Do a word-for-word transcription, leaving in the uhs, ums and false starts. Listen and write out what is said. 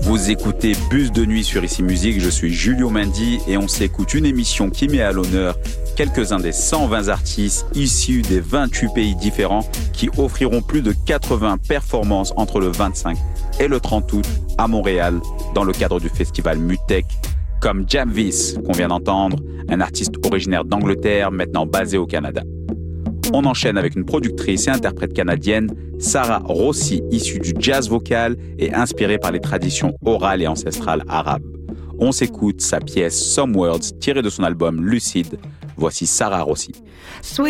Vous écoutez Bus de nuit sur Ici Musique, je suis Julio Mendy et on s'écoute une émission qui met à l'honneur quelques-uns des cent vingt artistes issus des vingt-huit pays différents qui offriront plus de quatre-vingts performances entre le vingt-cinq et le trente août à Montréal dans le cadre du festival Mutech, comme Jamvis qu'on vient d'entendre, un artiste originaire d'Angleterre maintenant basé au Canada. On enchaîne avec une productrice et interprète canadienne, Sarah Rossi, issue du jazz vocal et inspirée par les traditions orales et ancestrales arabes. On s'écoute sa pièce Some Words tirée de son album Lucide. Voici Sarah Rossi.